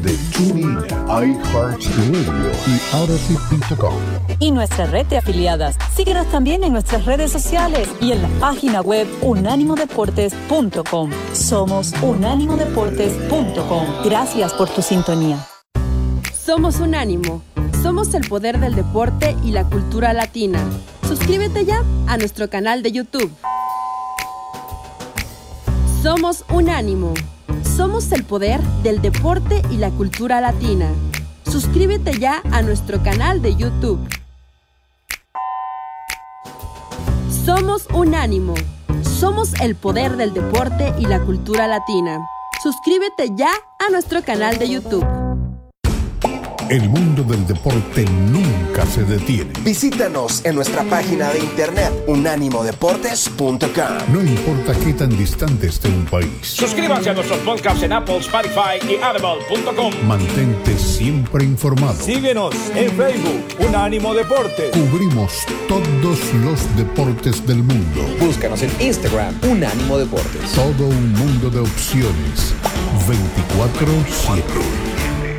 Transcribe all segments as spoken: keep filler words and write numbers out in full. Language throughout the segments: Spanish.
de TuneIn, iHeartRadio y Odyssey punto com. Y nuestra red de afiliadas. Síguenos también en nuestras redes sociales y en la página web unánimo deportes punto com. Somos unánimo deportes punto com. Gracias por tu sintonía. Somos Unánimo. Somos el poder del deporte y la cultura latina. Suscríbete ya a nuestro canal de YouTube. Somos Unánimo. Somos el poder del deporte y la cultura latina. Suscríbete ya a nuestro canal de YouTube. Somos Unánimo. Somos el poder del deporte y la cultura latina. Suscríbete ya a nuestro canal de YouTube. El mundo del deporte nunca se detiene. Visítanos en nuestra página de internet unánimo deportes punto com. No importa qué tan distante esté un país. Suscríbanse a nuestros podcasts en Apple, Spotify y Audible punto com. Mantente siempre informado. Síguenos en Facebook, Unánimo Deportes. Cubrimos todos los deportes del mundo. Búscanos en Instagram, Unánimo Deportes. Todo un mundo de opciones. veinticuatro siete.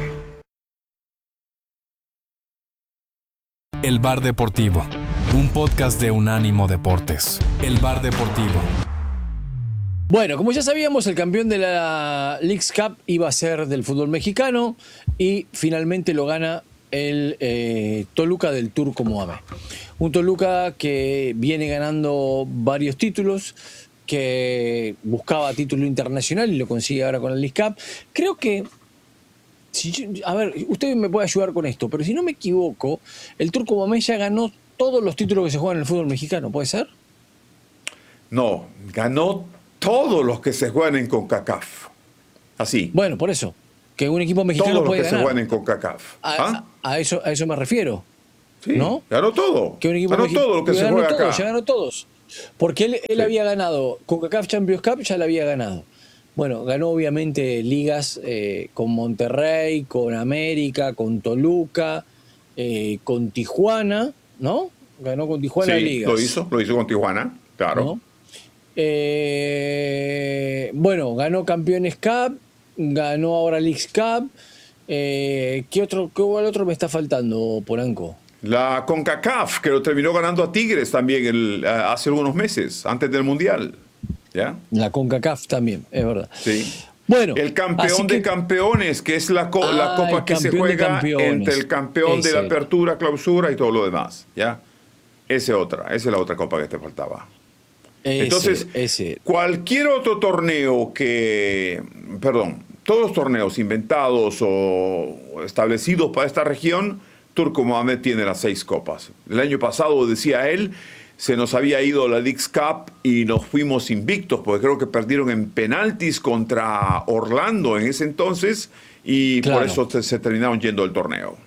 El Bar Deportivo, un podcast de Unánimo Deportes. El Bar Deportivo. Bueno, como ya sabíamos, el campeón de la Leagues Cup iba a ser del fútbol mexicano y finalmente lo gana el eh, Toluca del Turco Mohamed. Un Toluca que viene ganando varios títulos, que buscaba título internacional y lo consigue ahora con la Leagues Cup. Creo que Si yo, a ver, usted me puede ayudar con esto, pero si no me equivoco, el Turco Mohamed ya ganó todos los títulos que se juegan en el fútbol mexicano, ¿puede ser? No, ganó todos los que se juegan en CONCACAF. Así. Bueno, por eso, que un equipo mexicano todos puede los que ganar. se juegan en CONCACAF. ¿Ah? A, a, eso, a eso me refiero. Sí, ¿no? Ganó todo. Que un equipo ganó mexicano, todo lo que se ganó juega todo, acá. Ya ganó todos. Porque él, él sí. había ganado CONCACAF Champions Cup, ya la había ganado. Bueno, ganó obviamente ligas eh, con Monterrey, con América, con Toluca, eh, con Tijuana, ¿no? Ganó con Tijuana sí, ligas. lo hizo, lo hizo con Tijuana, claro. ¿No? Eh, bueno, ganó Campeones Cup, ganó ahora Leagues Cup. Eh, ¿Qué otro, qué otro me está faltando, Polanco? La CONCACAF, que lo terminó ganando a Tigres también el, hace algunos meses, antes del Mundial. ¿Ya? La CONCACAF también, es verdad. Sí. Bueno, el campeón que, de campeones, que es la, co ah, la copa que se juega entre el campeón ese. de la apertura, clausura y todo lo demás. ¿Ya? Esa es otra, esa es la otra copa que te faltaba. Ese, Entonces, ese. cualquier otro torneo que, perdón, todos los torneos inventados o establecidos para esta región, Turco Mohamed tiene las seis copas. El año pasado, decía él, se nos había ido la Leagues Cup y nos fuimos invictos, porque creo que perdieron en penaltis contra Orlando en ese entonces y claro. por eso te, se terminaron yendo del torneo.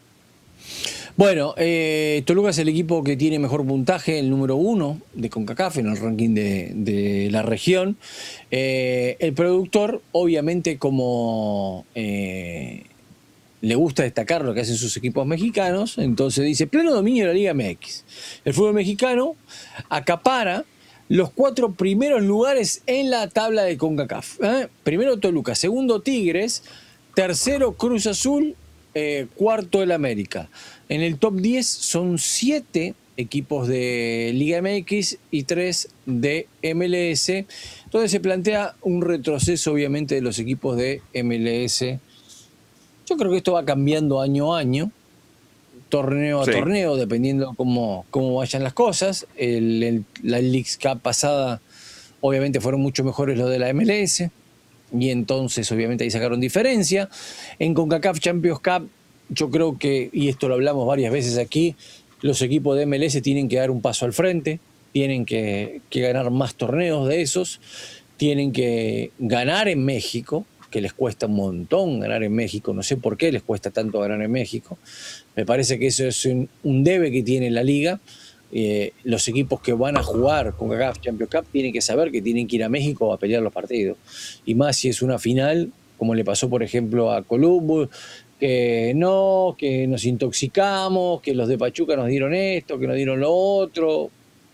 Bueno, eh, Toluca es el equipo que tiene mejor puntaje, el número uno de CONCACAF en el ranking de, de la región. Eh, el productor, obviamente, como eh, le gusta destacar lo que hacen sus equipos mexicanos, entonces dice, pleno dominio de la Liga M X. El fútbol mexicano acapara los cuatro primeros lugares en la tabla de CONCACAF. ¿eh? Primero Toluca, segundo Tigres, tercero Cruz Azul, eh, cuarto el América. En el top diez son siete equipos de Liga M X y tres de M L S. Entonces se plantea un retroceso, obviamente, de los equipos de M L S. Yo creo que esto va cambiando año a año, torneo a sí. torneo, dependiendo cómo, cómo vayan las cosas. El, el, la Leagues Cup pasada, obviamente, fueron mucho mejores los de la M L S, y entonces, obviamente, ahí sacaron diferencia. En CONCACAF Champions Cup, yo creo que, y esto lo hablamos varias veces aquí, los equipos de M L S tienen que dar un paso al frente, tienen que, que ganar más torneos de esos, tienen que ganar en México, que les cuesta un montón ganar en México, no sé por qué les cuesta tanto ganar en México. Me parece que eso es un, un debe que tiene la liga. Eh, los equipos que van a jugar con CONCACAF Champions Cup tienen que saber que tienen que ir a México a pelear los partidos. Y más si es una final, como le pasó, por ejemplo, a Columbus, que no, que nos intoxicamos, que los de Pachuca nos dieron esto, que nos dieron lo otro.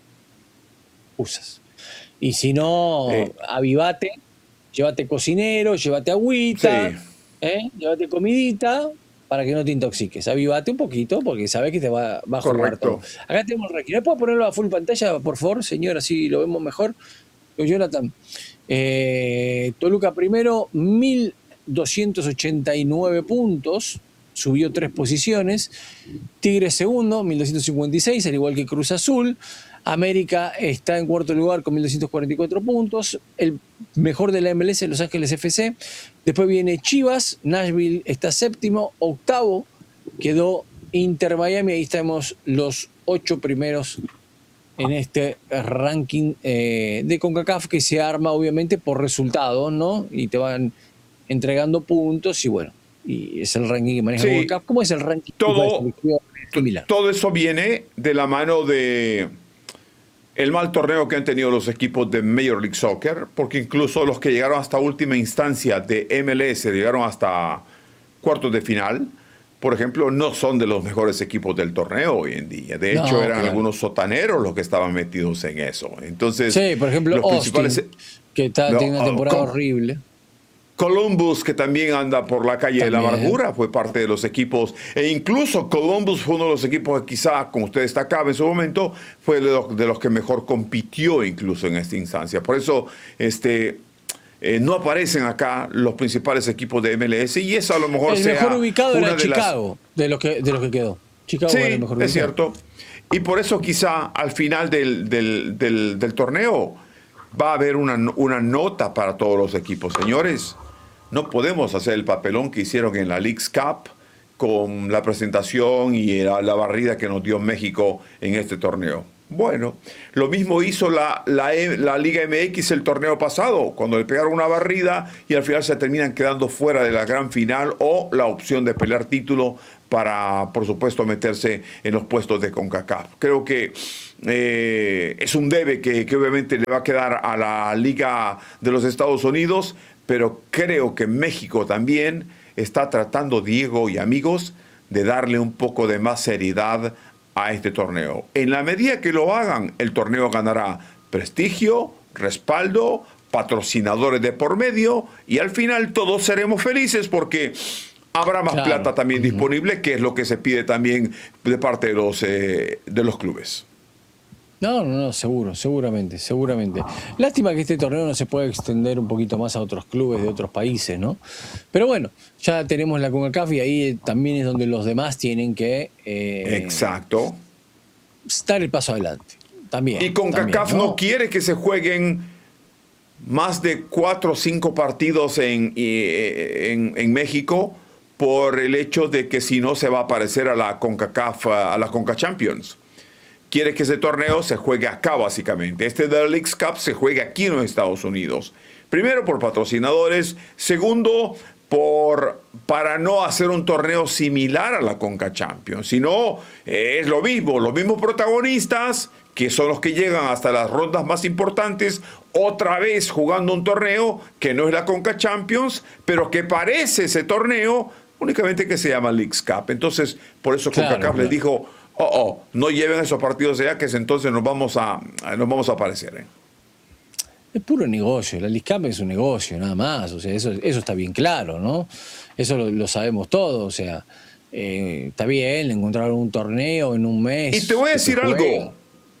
Usas. Y si no, eh. avivate, llévate cocinero, llévate agüita, sí. ¿eh? Llévate comidita para que no te intoxiques. Avivate un poquito porque sabes que te va, va a jugar Correcto. todo. Acá tenemos el ranking. ¿Me puedo ponerlo a full pantalla, por favor, señor? Así lo vemos mejor. Jonathan. Eh, Toluca primero, mil doscientos ochenta y nueve puntos. Subió tres posiciones. Tigres segundo, mil doscientos cincuenta y seis, al igual que Cruz Azul. América está en cuarto lugar con mil doscientos cuarenta y cuatro puntos. El mejor de la M L S, Los Ángeles F C. Después viene Chivas. Nashville está séptimo. Octavo quedó Inter Miami. Ahí estamos los ocho primeros en este ranking eh, de CONCACAF, que se arma obviamente por resultados, ¿no? Y te van entregando puntos y bueno, y es el ranking que maneja Sí. CONCACAF. ¿Cómo es el ranking? Todo, similar? todo eso viene de la mano de el mal torneo que han tenido los equipos de Major League Soccer, porque incluso los que llegaron hasta última instancia de M L S, llegaron hasta cuartos de final, por ejemplo, no son de los mejores equipos del torneo hoy en día. De hecho, No, eran claro. algunos sotaneros los que estaban metidos en eso. Entonces, Sí, por ejemplo, los Austin, principales- que está, No, tiene una oh, temporada ¿cómo? horrible. Columbus, que también anda por la calle de la También. amargura, fue parte de los equipos. E incluso Columbus fue uno de los equipos que quizá, como usted destacaba en su momento, fue de los, de los que mejor compitió incluso en esta instancia. Por eso este, eh, no aparecen acá los principales equipos de M L S y eso a lo mejor El sea mejor ubicado una era de las- Chicago, de los que, de los que quedó. Chicago Sí, era el mejor ubicado. es cierto. Y por eso quizá al final del, del, del, del torneo va a haber una, una nota para todos los equipos. Señores, no podemos hacer el papelón que hicieron en la Leagues Cup con la presentación y la, la barrida que nos dio México en este torneo. Bueno, lo mismo hizo la, la, la Liga M X el torneo pasado, cuando le pegaron una barrida y al final se terminan quedando fuera de la gran final o la opción de pelear título para, por supuesto, meterse en los puestos de CONCACAF. Creo que eh, es un debe que, que obviamente le va a quedar a la Liga de los Estados Unidos, pero creo que México también está tratando, Diego y amigos, de darle un poco de más seriedad a este torneo. En la medida que lo hagan, el torneo ganará prestigio, respaldo, patrocinadores de por medio y al final todos seremos felices porque habrá más Claro. plata también disponible, que es lo que se pide también de parte de los, eh, de los clubes. No, no, no, seguro, seguramente, seguramente. Lástima que este torneo no se pueda extender un poquito más a otros clubes de otros países, ¿no? Pero bueno, ya tenemos la CONCACAF y ahí también es donde los demás tienen que eh, Exacto. dar el paso adelante. También. Y CONCACAF también, no quiere que se jueguen más de cuatro o cinco partidos en, en, en México por el hecho de que si no se va a parecer a la CONCACAF, a la CONCA Champions. Quiere que ese torneo se juegue acá básicamente. Este de la Leagues Cup se juega aquí en los Estados Unidos. Primero por patrocinadores, segundo por para no hacer un torneo similar a la CONCA Champions, sino eh, es lo mismo, los mismos protagonistas que son los que llegan hasta las rondas más importantes, otra vez jugando un torneo que no es la CONCA Champions, pero que parece ese torneo, únicamente que se llama Leagues Cup. Entonces, por eso Claro, CONCACAF claro. les dijo, oh, oh, no lleven esos partidos allá, que entonces nos vamos a, nos vamos a aparecer. ¿eh? Es puro negocio, la League Cup es un negocio, nada más, o sea, eso, eso está bien claro, ¿no? Eso lo, lo sabemos todos, o sea, eh, está bien encontrar un torneo en un mes. Y te voy a que se decir juega. algo.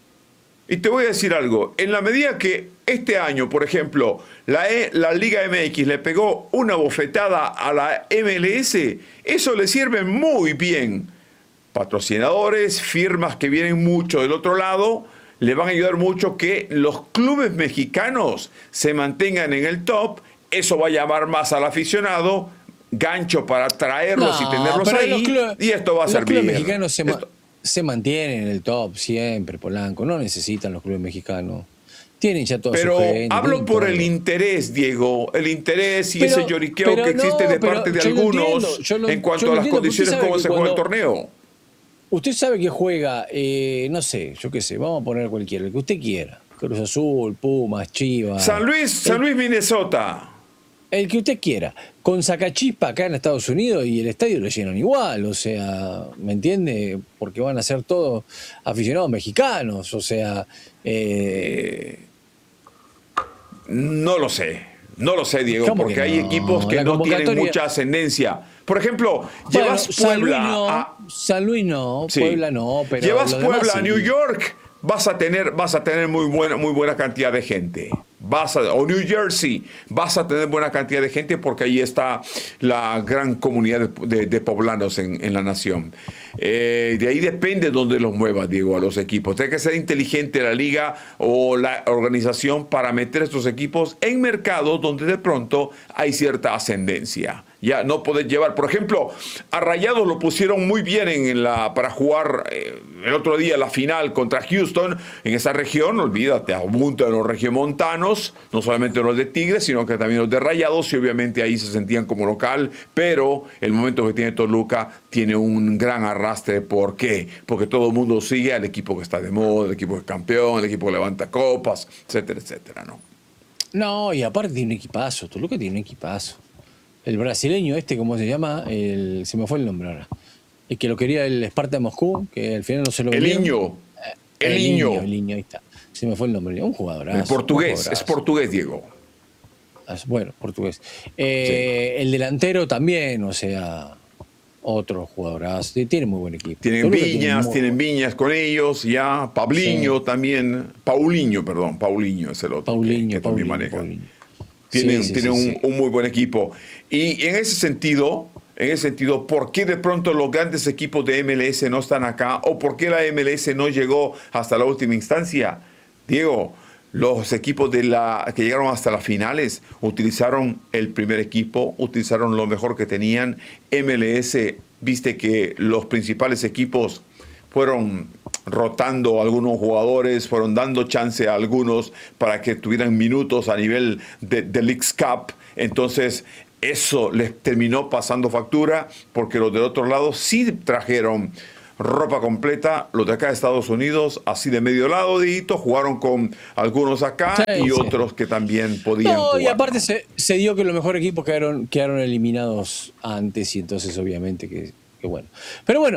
Y te voy a decir algo. En la medida que este año, por ejemplo, la, E- la Liga M X le pegó una bofetada a la M L S, eso le sirve muy bien. Patrocinadores, firmas que vienen mucho del otro lado, le van a ayudar mucho que los clubes mexicanos se mantengan en el top. Eso va a llamar más al aficionado, gancho para traerlos No, y tenerlos pero ahí. los clubes- y esto va a los ser clubes bien. mexicanos se, ma- Esto- se mantienen en el top siempre, Polanco, no necesitan los clubes mexicanos. Tienen ya todo Pero su gente, hablo tienen por todo. el interés, Diego, el interés y Pero- ese lloriqueo pero que existe no, de pero parte de yo lo algunos entiendo, yo lo- en cuanto yo lo a las entiendo, porque usted condiciones sabe cómo que se juega el cuando- torneo. Usted sabe que juega, eh, no sé, yo qué sé, vamos a poner cualquiera, el que usted quiera. Cruz Azul, Pumas, Chivas. San Luis, San el, Luis, Minnesota. el que usted quiera. Con Sacachispa acá en Estados Unidos y el estadio lo llenan igual, o sea, ¿me entiende? Porque van a ser todos aficionados mexicanos, o sea... eh, No lo sé. No lo sé, Diego, porque no? hay equipos que no tienen mucha ascendencia. Por ejemplo, bueno, llevas Puebla San Luis no, a... San Luis no, sí. Puebla no, pero... Llevas Puebla a New York, vas a tener, vas a tener muy buena, muy buena cantidad de gente. Vas a, o New Jersey, vas a tener buena cantidad de gente porque ahí está la gran comunidad de, de, de poblanos en, en la nación. Eh, de ahí depende dónde los muevas, Diego, a los equipos. Tiene que ser inteligente la liga o la organización para meter estos equipos en mercados donde de pronto hay cierta ascendencia. Ya no podés llevar, por ejemplo, a Rayados lo pusieron muy bien en la, para jugar eh, el otro día la final contra Houston en esa región. Olvídate, abundan los regiomontanos, no solamente los de Tigres, sino que también los de Rayados, y obviamente ahí se sentían como local, pero el momento que tiene Toluca tiene un gran arrastre. ¿Por qué? Porque todo el mundo sigue al equipo que está de moda, el equipo que es campeón, el equipo que levanta copas, etcétera, etcétera, ¿no? No, y aparte tiene un equipazo, Toluca tiene un equipazo. El brasileño este, ¿cómo se llama? El, se me fue el nombre ahora. El que lo quería el Sparta de Moscú, que al final no se lo El niño. El, el niño. niño. El niño, ahí está. Se me fue el nombre. Un jugadorazo. El portugués. Es portugués, Diego. Bueno, portugués. Eh, sí. El delantero también, o sea, otro jugadorazo. Tiene muy buen equipo. Tienen Toluca Viñas, tiene tienen Viñas con ellos, ya. Pabliño sí. también. Paulinho, perdón. Paulinho es el otro. Paulinho, que, que Paulinho, también maneja. Paulinho. Tienen, sí, sí, tienen sí, un, sí. un muy buen equipo. Y en ese sentido, en ese sentido, ¿por qué de pronto los grandes equipos de M L S no están acá? ¿O por qué la M L S no llegó hasta la última instancia? Diego, los equipos de la, que llegaron hasta las finales utilizaron el primer equipo, utilizaron lo mejor que tenían. M L S, viste que los principales equipos fueron rotando a algunos jugadores, fueron dando chance a algunos para que tuvieran minutos a nivel de, de Leagues Cup. Entonces, eso les terminó pasando factura, porque los del otro lado sí trajeron ropa completa. Los de acá de Estados Unidos, así de medio lado, Dito, jugaron con algunos acá sí, y sí. otros que también podían no, jugar. Y aparte se, se dio que los mejores equipos quedaron, quedaron eliminados antes, y entonces obviamente que... Bueno. Pero bueno,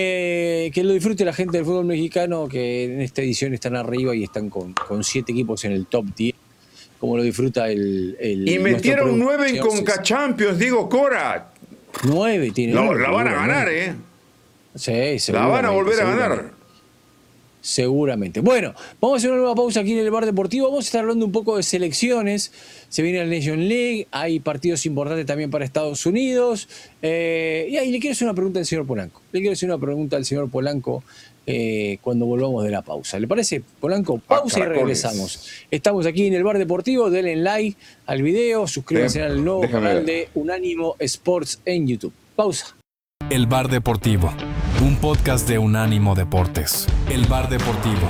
eh, que lo disfrute la gente del fútbol mexicano, que en esta edición están arriba y están con, con siete equipos en el top diez, como lo disfruta el... el y metieron nueve en Conca Champions, digo, Cora. Nueve tiene. No, nueve, la van a nueve, ganar, nueve. ¿eh? Sí, la van a volver a ganar. Seguramente. Bueno, vamos a hacer una nueva pausa aquí en el Bar Deportivo. Vamos a estar hablando un poco de selecciones. Se viene la Nation League, hay partidos importantes también para Estados Unidos. Eh, y ahí le quiero hacer una pregunta al señor Polanco. Le quiero hacer una pregunta al señor Polanco eh, cuando volvamos de la pausa. ¿Le parece, Polanco? Pausa ah, y regresamos. Estamos aquí en el Bar Deportivo. Denle like al video, suscríbanse al nuevo Déjame canal ver. de Unánimo Sports en YouTube. Pausa. El Bar Deportivo, un podcast de Unánimo Deportes. El Bar Deportivo.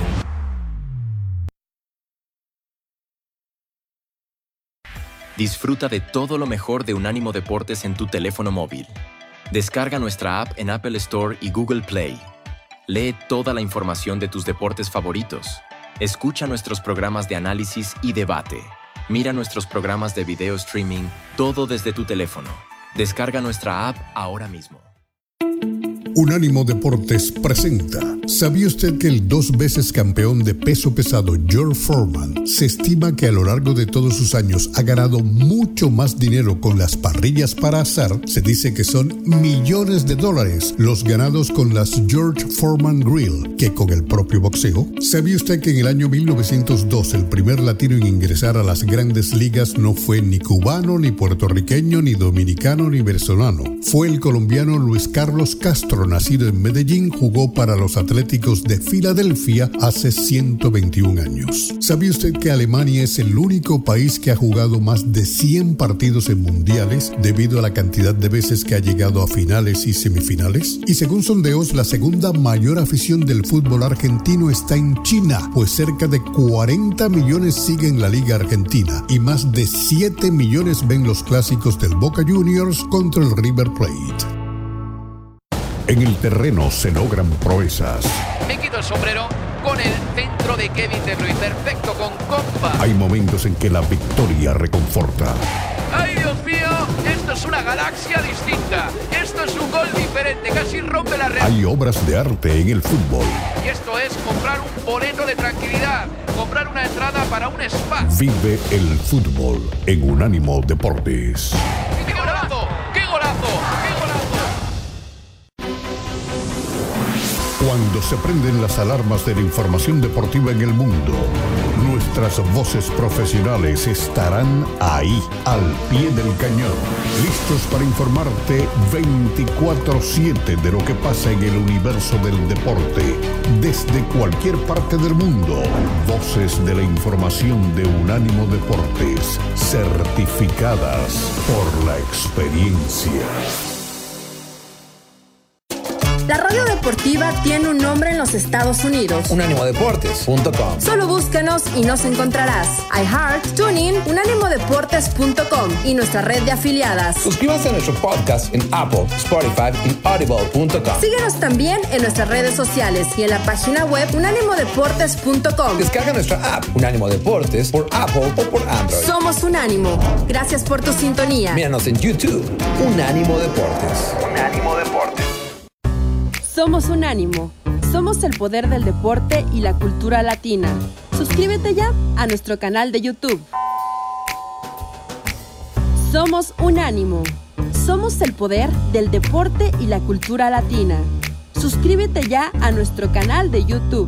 Disfruta de todo lo mejor de Unánimo Deportes en tu teléfono móvil. Descarga nuestra app en Apple Store y Google Play. Lee toda la información de tus deportes favoritos. Escucha nuestros programas de análisis y debate. Mira nuestros programas de video streaming, todo desde tu teléfono. Descarga nuestra app ahora mismo. Unánimo Deportes presenta. ¿Sabía usted que el dos veces campeón de peso pesado George Foreman se estima que a lo largo de todos sus años ha ganado mucho más dinero con las parrillas para asar? Se dice que son millones de dólares los ganados con las George Foreman Grill que con el propio boxeo. ¿Sabía usted que en el año mil novecientos dos el primer latino en ingresar a las grandes ligas no fue ni cubano, ni puertorriqueño, ni dominicano, ni venezolano? Fue el colombiano Luis Carlos Castro, nacido en Medellín, jugó para los Atléticos de Filadelfia hace ciento veintiún años. ¿Sabía usted que Alemania es el único país que ha jugado más de cien partidos en mundiales debido a la cantidad de veces que ha llegado a finales y semifinales? Y según sondeos, la segunda mayor afición del fútbol argentino está en China, pues cerca de cuarenta millones siguen la Liga Argentina y más de siete millones ven los clásicos del Boca Juniors contra el River Plate. En el terreno se logran proezas. Me quito el sombrero con el centro de Kevin De Bruyne. Perfecto, con compa. Hay momentos en que la victoria reconforta. ¡Ay, Dios mío! Esto es una galaxia distinta. Esto es un gol diferente. Casi rompe la red. Hay obras de arte en el fútbol. Y esto es comprar un boleto de tranquilidad, comprar una entrada para un spa. Vive el fútbol en Unánimo Deportes. ¡Qué golazo! ¡Qué golazo! ¡Qué golazo! Cuando se prenden las alarmas de la información deportiva en el mundo, nuestras voces profesionales estarán ahí, al pie del cañón, listos para informarte veinticuatro siete de lo que pasa en el universo del deporte, desde cualquier parte del mundo. Voces de la información de Unánimo Deportes, certificadas por la experiencia. La radio deportiva tiene un nombre en los Estados Unidos. unánimo deportes punto com. Solo búscanos y nos encontrarás. iHeart, TuneIn, unánimo deportes punto com y nuestra red de afiliadas. Suscríbanse a nuestro podcast en Apple, Spotify y audible punto com. Síguenos también en nuestras redes sociales y en la página web unánimo deportes punto com. Descarga nuestra app Unánimo Deportes por Apple o por Android. Somos Unánimo. Gracias por tu sintonía. Míranos en YouTube, Unánimo Deportes. Unánimo Deportes. Somos Unánimo. Somos el poder del deporte y la cultura latina. Suscríbete ya a nuestro canal de YouTube. Somos Unánimo. Somos el poder del deporte y la cultura latina. Suscríbete ya a nuestro canal de YouTube.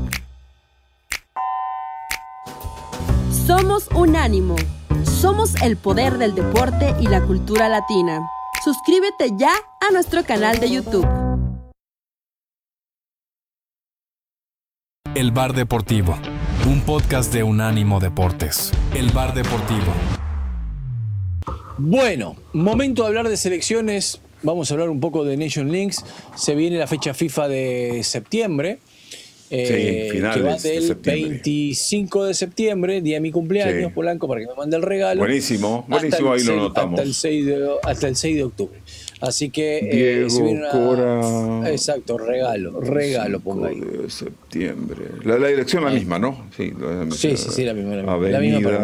Somos Unánimo. Somos el poder del deporte y la cultura latina. Suscríbete ya a nuestro canal de YouTube. El Bar Deportivo, un podcast de Unánimo Deportes. El Bar Deportivo. Bueno, momento de hablar de selecciones. Vamos a hablar un poco de Nation Leagues. Se viene la fecha FIFA de septiembre. Eh, sí, finales que va de del septiembre. veinticinco de septiembre, día de mi cumpleaños, Sí. Polanco, para que me mande el regalo. Buenísimo, buenísimo, ahí lo notamos. Hasta el seis de, hasta el seis de octubre. Así que Diego eh, si viene una- Cora. Exacto, regalo, regalo, ponga ahí. De septiembre. La, la dirección la misma, ¿no? Sí, Sí, sí, sí, la misma, la misma. Avenida. La misma para